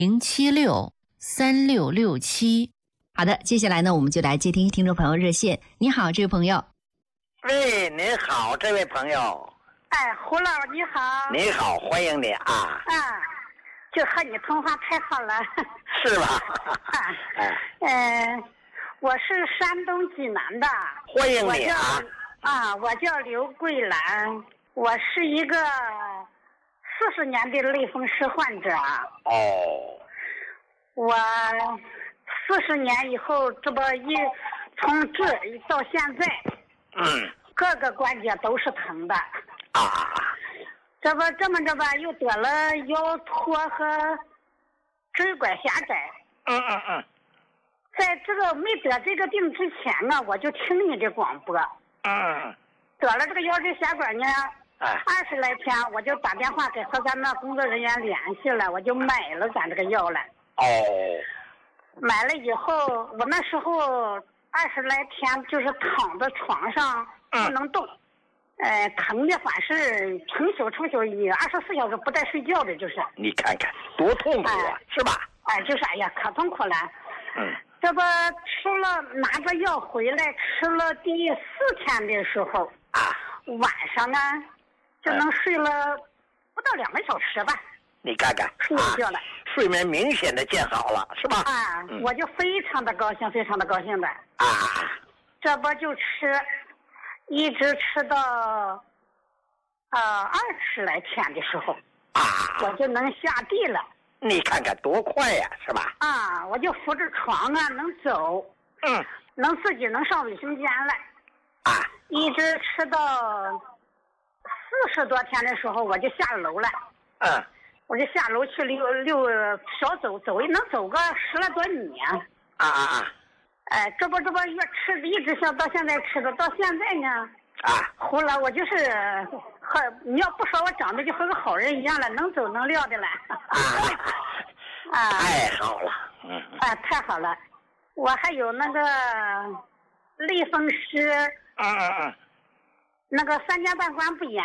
0763667。好的，接下来呢，我们就来接听听众朋友热线。你好，这位朋友。 喂，您好，这位朋友。 哎，胡老你好。 你好，欢迎你啊。 就和你通话太好了。 是吧？ 我是山东济南的。 欢迎你啊。 我叫刘桂兰，我是一个40年的类风湿患者。 哦。 我40年以后，这不从这到现在，各个关节都是疼的。这不这么着吧，又得了腰托和椎管狭窄。在这个没得这个病之前呢，我就听你的广播。得了这个腰椎狭管呢，20来天我就打电话给和咱们工作人员联系了，我就买了咱这个药了。买了以后，我那时候20来天就是躺在床上不能动。疼的反是成宿24小时不带睡觉的，就是。你看看多痛苦啊，是吧？ 就是可痛苦了。这不拿着药回来吃了第4天的时候晚上呢就能睡了不到2个小时吧。 你看看睡觉了， 睡眠明显的见好了，是吧？ 我就非常的高兴，非常的高兴的。这不就一直吃到20来天的时候我就能下地了。 你看看多快呀，是吧？ 我就扶着床能走，能自己能上卫生间了。一直吃到40多天的时候，我就下楼了。我就下楼去溜小走，能走个10来多米。这不越吃一直到现在吃的，到现在呢胡了，我就是你要不说我长得就和个好人一样了，能走能撂的了。 太好了。 太好了。我还有那个类风湿，那个3尖瓣管不炎。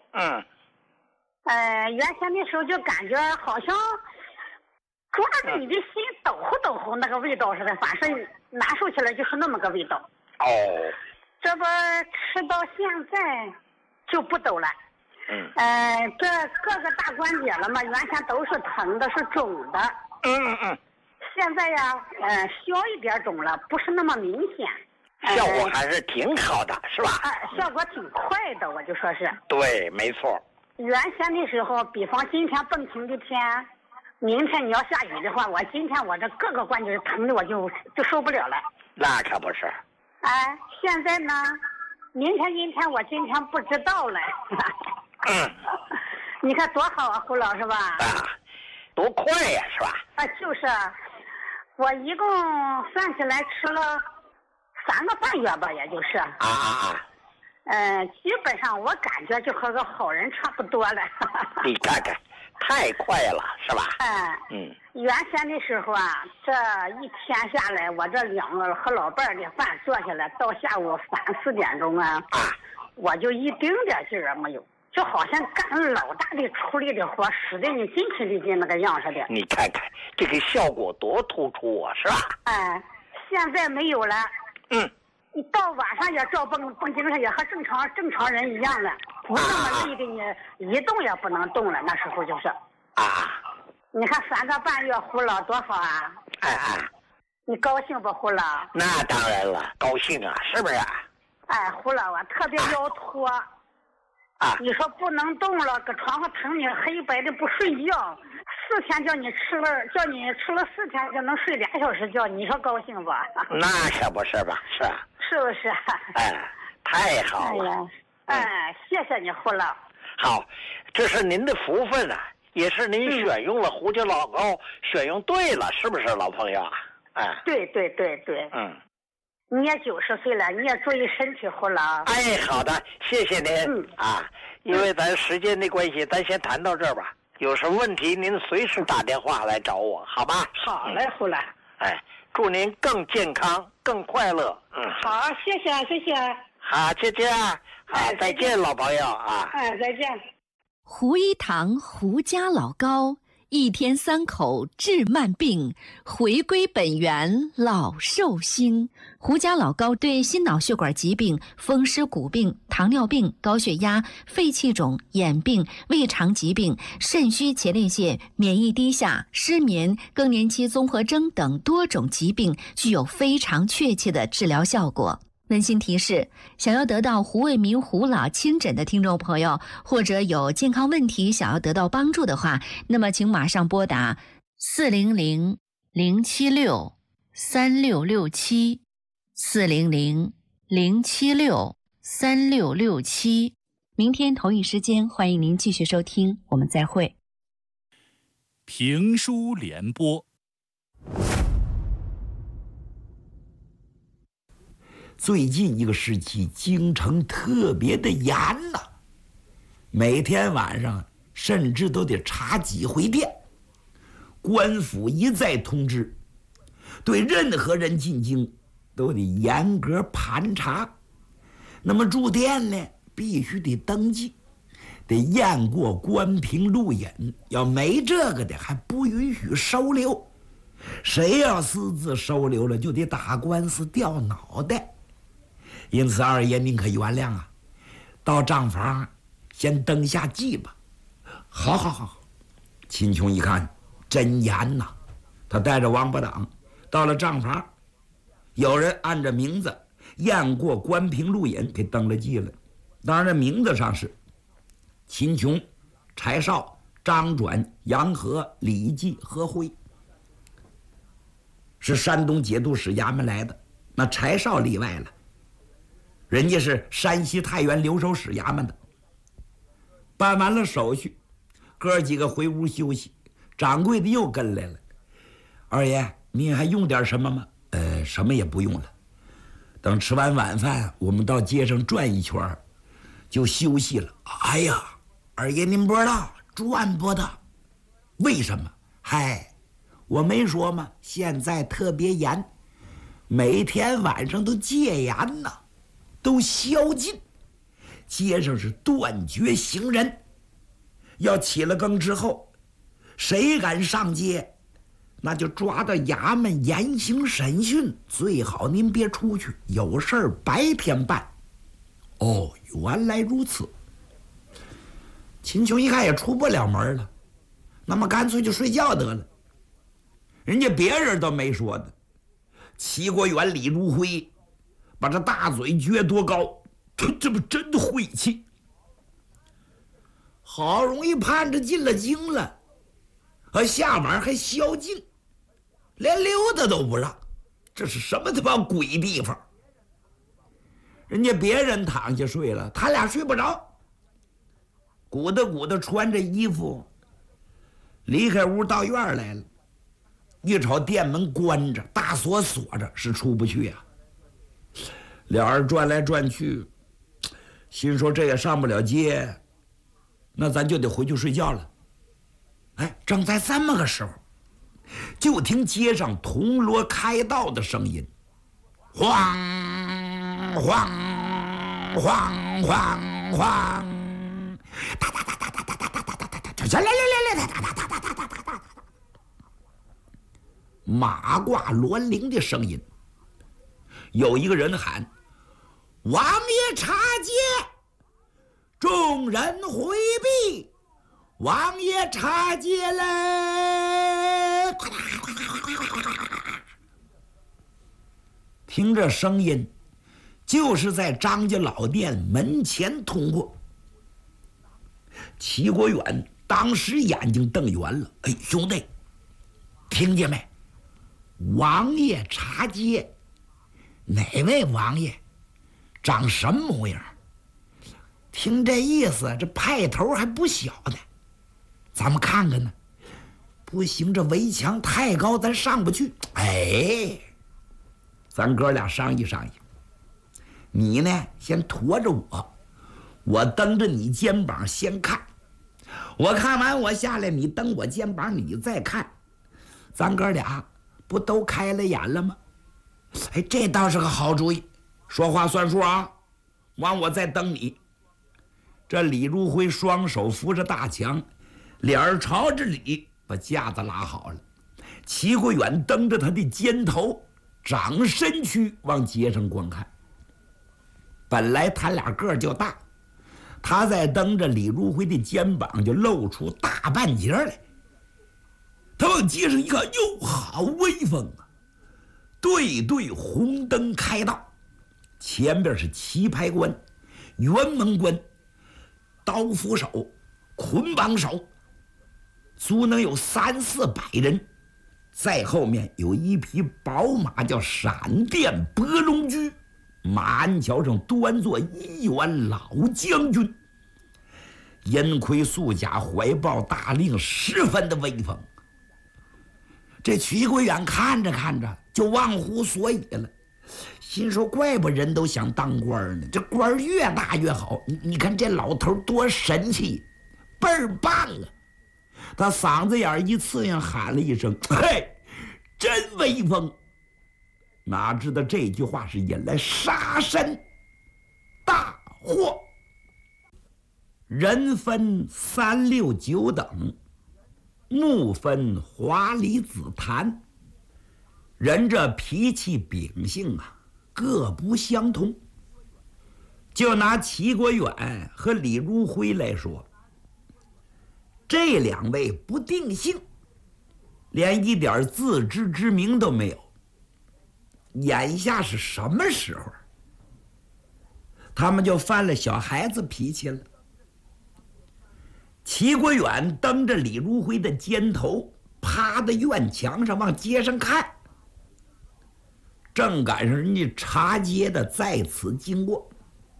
原先的时候就感觉好像抓着你的心抖乎抖乎那个味道似的，反正难受起来就是那么个味道。这不吃到现在就不抖了。这各个大关节了嘛，原先都是疼的，是肿的。现在呀，消一点肿了，不是那么明显。 效果还是挺好的，是吧？ 效果挺快的，我就说是。 对，没错。 原先的时候，比方今天蹦晴的天，明天你要下雨的话，今天我这各个关节疼的我就受不了了。 那可不是。 现在呢，明天今天我今天不知道了。你看多好啊，胡老是吧？ 多快呀，是吧？ 就是我一共算起来吃了3个半月吧，也就是。基本上我感觉就和个好人差不多了。 你看看，太快了，是吧？ 原先的时候这一天下来，我这2个和老伴儿的饭做下来，到下午3、4点钟我就一丁点劲儿没有，就好像干老大的出力的活，使得你精疲力尽那个样似的。你看看这个效果多突出啊，是吧？ 现在没有了。你到晚上也照蹦精神，也和正常人一样了，不那么累的你一动也不能动了。那时候就是你看3个半月胡老多好啊！你高兴不，胡老？ 那当然了，高兴啊，是不是？ 胡老特别腰托。你说不能动了，搁床上疼你黑白的不睡觉，4天叫你吃了4天就能睡2小时觉，你说高兴不？ 那可不是吧？ 是不是？ 太好了。 谢谢你，胡老。 好，这是您的福分啊，也是您选用了胡椒老膏，选用对了，是不是老朋友啊？对。你也90岁了，你也注意身体，胡老。好的，谢谢您。因为咱时间的关系，咱先谈到这儿吧。有什么问题，您随时打电话来找我，好吧？好嘞，胡老。祝您更健康、更快乐。好，谢谢。好，再见。好，再见，老朋友再见。 胡一堂胡家老膏一天3口治慢病，回归本源老寿星。胡家老膏对心脑血管疾病、风湿骨病、糖尿病、高血压、肺气肿、眼病、胃肠疾病、肾虚前列腺、免疫低下、失眠、更年期综合征等多种疾病具有非常确切的治疗效果。温馨提示：想要得到胡卫民胡老亲诊的听众朋友，或者有健康问题想要得到帮助的话，那么请马上拨打400-076-3667，400-076-3667。明天同一时间，欢迎您继续收听，我们再会。 评书联播。 最近一个时期，京城特别的严呐，每天晚上甚至都得查几回店。官府一再通知，对任何人进京都得严格盘查。那么住店呢，必须得登记，得验过官凭录引，要没这个的还不允许收留。谁要私自收留了，就得打官司掉脑袋。因此二爷您可原谅啊，到账房先登下记吧。好。秦琼一看真严呐，他带着王八党到了账房，有人按着名字验过官凭录引，给登了记了。当然这名字上是秦琼、柴少、张转、杨和、李继、何辉，是山东节度使衙门来的。那柴少例外了，人家是山西太原留守使衙门的。办完了手续，哥几个回屋休息，掌柜的又跟来了。二爷，您还用点什么吗？什么也不用了。等吃完晚饭，我们到街上转一圈，就休息了。哎呀，二爷您不知道，转不到。为什么？嗨，我没说吗？现在特别严，每天晚上都戒严呐。都宵禁，街上是断绝行人。要起了更之后，谁敢上街，那就抓到衙门严刑审讯，最好您别出去，有事儿白天办。哦，原来如此。秦琼一看也出不了门了，那么干脆就睡觉得了。人家别人都没说的，齐国远、李如辉把这大嘴撅多高，这不真晦气。好容易盼着进了京了，下晚还宵禁，连溜达都不让，这是什么他妈鬼地方？人家别人躺下睡了，他俩睡不着，鼓捣穿着衣服离开屋到院来了。一瞅店门关着，大锁锁着，是出不去呀。俩人转来转去，心说这也上不了街，那咱就得回去睡觉了。正在这么个时候，就听街上铜锣开道的声音，晃晃晃晃晃，马挂銮铃的声音。有一个人喊：“王爷查街！”众人回避，王爷查街嘞！听这声音，就是在张家老店门前通过。齐国远当时眼睛瞪圆了：“哎，兄弟，听见没？王爷查街，哪位王爷？长什么模样？听这意思，这派头还不小呢。咱们看看呢。不行，这围墙太高，咱上不去。咱哥俩商议商议。你呢，先驮着我蹬着你肩膀先看。我看完我下来，你蹬我肩膀，你再看。咱哥俩不都开了眼了吗？这倒是个好主意。说话算数啊！完我再蹬你。这李如辉双手扶着大墙，脸儿朝着里， 把架子拉好了，齐国远蹬着他的肩头，长身躯往街上观看。本来他俩个儿就大，他再蹬着李如辉的肩膀，就露出大半截来。他往街上一看，哟，好威风啊！对对，红灯开道，前边是棋牌官、辕门官、刀斧手、捆绑手，足能有300-400人。在后面有一匹宝马，叫闪电博龙驹，马鞍桥上端坐1员老将军，银盔素甲，怀抱大令，十分的威风。这曲国远看着看着就忘乎所以了，心说怪不人都想当官呢，这官越大越好。你看这老头多神气，倍儿棒啊！他嗓子眼一刺样喊了一声：“嘿，真威风！”哪知道这句话是引来杀身大祸。人分3、6、9等，木分华离子檀。人这脾气秉性啊，各不相同。就拿齐国远和李如辉来说，这2位不定性，连一点自知之明都没有。眼下是什么时候？他们就犯了小孩子脾气了。齐国远蹬着李如辉的肩头，趴在院墙上往街上看，正赶上人家茶街的在此经过。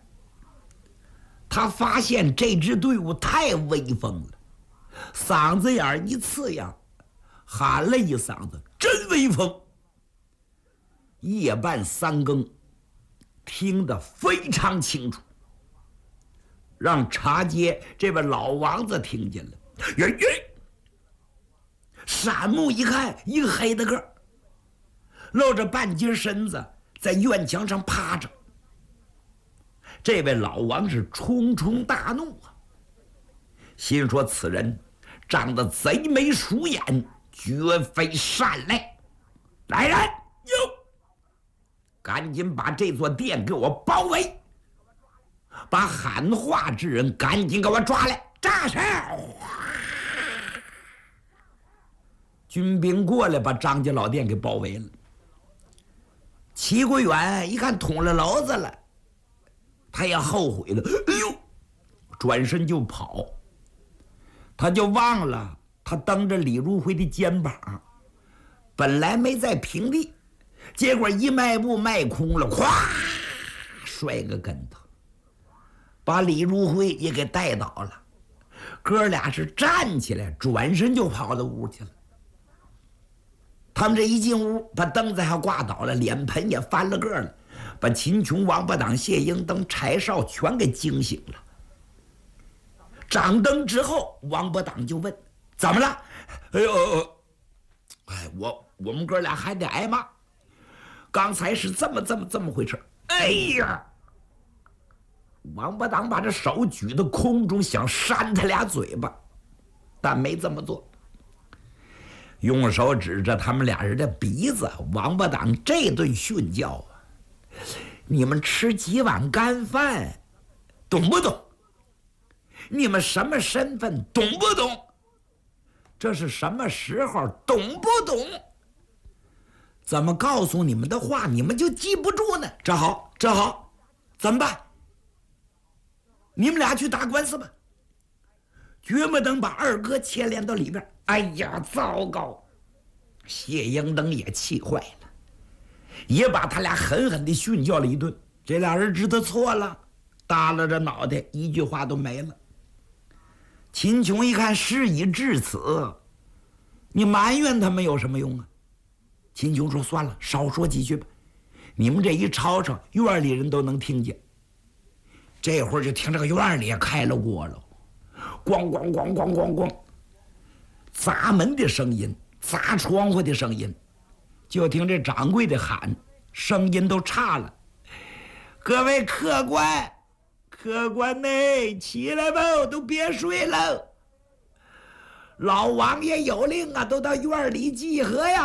他发现这支队伍太威风了，嗓子眼一刺样，喊了一嗓子：“真威风！”夜半3更，听得非常清楚，让茶街这位老王子听见了。闪目一看，一个黑的个儿，露着半截身子，在院墙上趴着。这位老王是冲冲大怒啊，心说此人长得贼眉鼠眼，绝非善类。来人，哟！赶紧把这座店给我包围，把喊话之人赶紧给我抓来！扎手！军兵过来把张家老店给包围了。齐国远一看捅了娄子了，他也后悔了，哎呦，转身就跑。他就忘了他蹬着李如辉的肩膀，本来没在平地，结果一迈步迈空了，咵，摔个跟头，把李如辉也给带倒了。哥俩是站起来，转身就跑到屋去了。他们这一进屋，把灯子还挂倒了，脸盆也翻了个了，把秦琼、王八党、谢英登、柴少全给惊醒了。掌灯之后，王八党就问：“怎么了？”“哎呦，我们哥俩还得挨骂。刚才是这么回事。”“哎呀！”王八党把这手举到空中，想扇他俩嘴巴，但没这么做，用手指着他们俩人的鼻子。王八党这顿训教啊，你们吃几碗干饭，懂不懂？你们什么身份，懂不懂？这是什么时候，懂不懂？怎么告诉你们的话，你们就记不住呢？这好，怎么办？你们俩去打官司吧，绝不能把二哥牵连到里边。哎呀，糟糕！谢英登也气坏了，也把他俩狠狠地训教了一顿。这俩人知道错了，耷拉着脑袋，一句话都没了。秦琼一看事已至此，你埋怨他们有什么用啊？秦琼说：“算了，少说几句吧。你们这一吵吵，院里人都能听见。”这会儿就听这个院里也开了锅了，咣咣咣咣咣咣，砸门的声音，砸窗户的声音，就听这掌柜的喊，声音都差了：“各位客官呢，起来吧，都别睡了。 老王爷有令啊，都到院里集合呀。